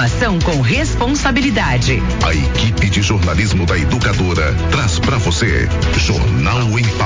Informação com responsabilidade. A equipe de jornalismo da Educadora traz para você Jornal em